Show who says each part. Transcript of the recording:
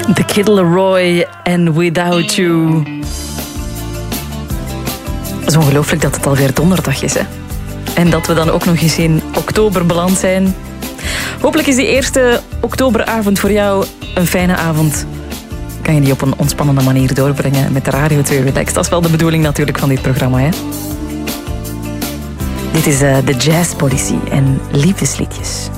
Speaker 1: The Kid Laroi en Without You. Het is ongelooflijk dat het alweer donderdag is, hè? En dat we dan ook nog eens in oktober beland zijn. Hopelijk is die eerste oktoberavond voor jou een fijne avond. Kan je die op een ontspannende manier doorbrengen met de Radio 2 Relax. Dat is wel de bedoeling natuurlijk van dit programma, hè? Dit is de Jazz Policy en liefdesliedjes.